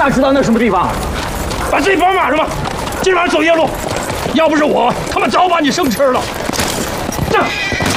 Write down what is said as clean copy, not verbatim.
哪知道那什么地方？ 把自己绑马上吧，今晚上走夜路。要不是我，他们早把你生吃了。这。